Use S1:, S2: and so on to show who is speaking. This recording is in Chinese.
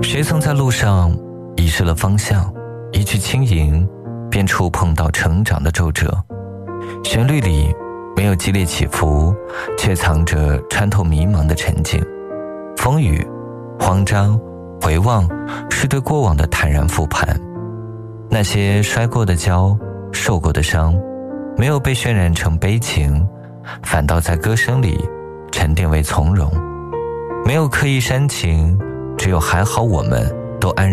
S1: 谁曾在路上遗失了方向，一句轻吟便触碰到成长的皱褶。旋律里没有激烈起伏，却藏着穿透迷茫的沉静。风雨、慌张、回望，是对过往的坦然复盘。那些摔过的跤，受过的伤，没有被渲染成悲情，反倒在歌声里沉淀为从容。没有刻意煽情，只有还好我们都安